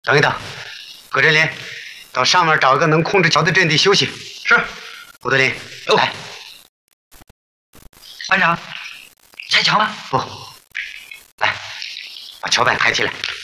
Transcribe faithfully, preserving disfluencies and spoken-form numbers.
等一等，葛振林，到上面找一个能控制桥的阵地休息。 是。 胡德林，来。 班长，拆桥吗？ 不，来，把桥板抬起来。